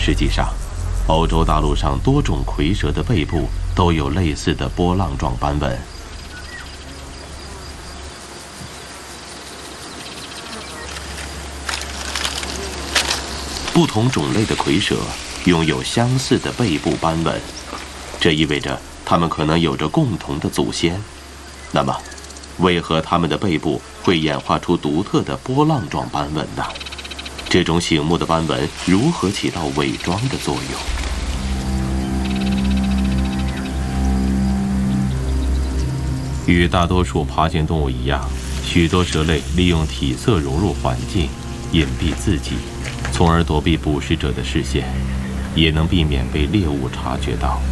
实际上，欧洲大陆上多种蝰蛇的背部都有类似的波浪状斑纹。不同种类的蝰蛇拥有相似的背部斑纹，这意味着它们可能有着共同的祖先。那么，为何它们的背部会演化出独特的波浪状斑纹呢？这种醒目的斑纹如何起到伪装的作用？与大多数爬行动物一样，许多蛇类利用体色融入环境，隐蔽自己，从而躲避捕食者的视线，也能避免被猎物察觉到。